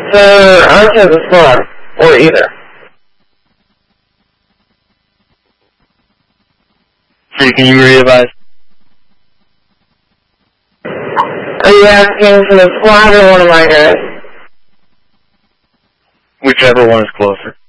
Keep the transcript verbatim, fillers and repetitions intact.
For onto the floor, or either. So can you re-advise? Are you asking for the squad or one of my guys? Whichever one is closer.